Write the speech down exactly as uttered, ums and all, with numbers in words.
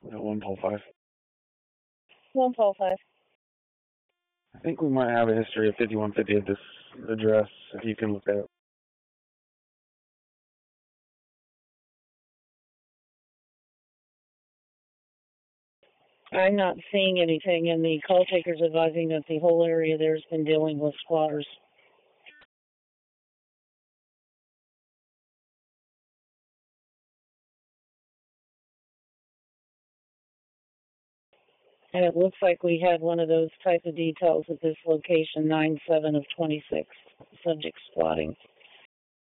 At one Paul five. One Paul five. I think we might have a history of fifty-one fifty at this address, if you can look that up. I'm not seeing anything, and the call taker's advising that the whole area there's been dealing with squatters. And it looks like we had one of those type of details at this location, nine seven of twenty-six, subject squatting.